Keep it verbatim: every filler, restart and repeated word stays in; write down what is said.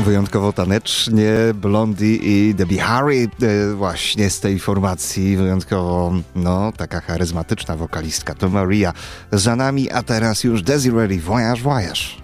Wyjątkowo tanecznie Blondie i Debbie Harry, e, właśnie z tej formacji, wyjątkowo, no, taka charyzmatyczna wokalistka to Maria za nami, a teraz już Desiree Voyage Voyage.